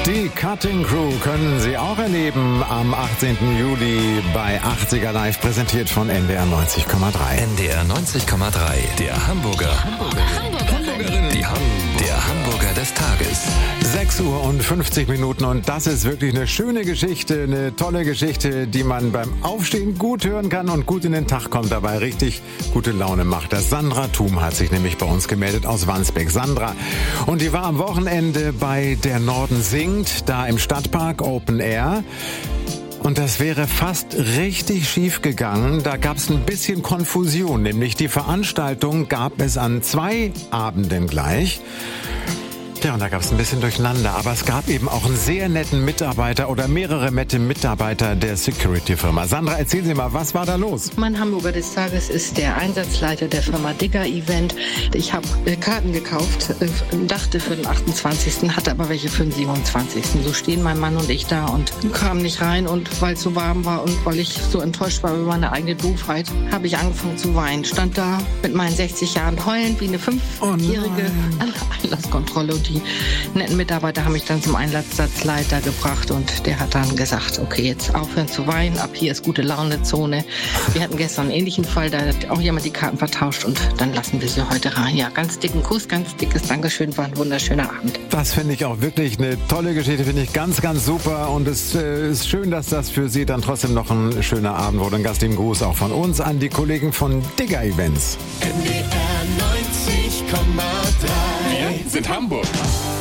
Die Cutting Crew können Sie auch erleben am 18. Juli bei 80er Live, präsentiert von NDR 90,3. NDR 90,3, der Hamburgerin. Der Hamburger des Tages. 6 Uhr und 50 Minuten und das ist wirklich eine schöne Geschichte, eine tolle Geschichte, die man beim Aufstehen gut hören kann und gut in den Tag kommt, dabei richtig gute Laune macht. Das Sandra Thum hat sich nämlich bei uns gemeldet aus Wandsbek. Sandra, und die war am Wochenende bei Der Norden singt, da im Stadtpark Open Air. Und das wäre fast richtig schief gegangen. Da gab es ein bisschen Konfusion, nämlich die Veranstaltung gab es an 2 Abenden gleich. Ja, und da gab es ein bisschen Durcheinander, aber es gab eben auch einen sehr netten Mitarbeiter oder mehrere nette Mitarbeiter der Security-Firma. Sandra, erzählen Sie mal, was war da los? Mein Hamburger des Tages ist der Einsatzleiter der Firma Digger Event. Ich habe Karten gekauft, dachte für den 28., hatte aber welche für den 27. So stehen mein Mann und ich da und kamen nicht rein. Und weil es so warm war und weil ich so enttäuscht war über meine eigene Doofheit, habe ich angefangen zu weinen. Stand da mit meinen 60 Jahren heulend wie eine 5-Jährige an der Einlasskontrolle. Und die netten Mitarbeiter haben mich dann zum Einsatzleiter gebracht und der hat dann gesagt, okay, jetzt aufhören zu weinen, ab hier ist gute Laune-Zone. Wir hatten gestern einen ähnlichen Fall, da hat auch jemand die Karten vertauscht und dann lassen wir sie heute rein. Ja, ganz dicken Kuss, ganz dickes Dankeschön, war ein wunderschöner Abend. Das finde ich auch wirklich eine tolle Geschichte, finde ich ganz, ganz super und es ist schön, dass das für Sie dann trotzdem noch ein schöner Abend wurde. Ein gastigen Gruß auch von uns an die Kollegen von Digger Events. NDR 90,3. Wir sind Hamburg.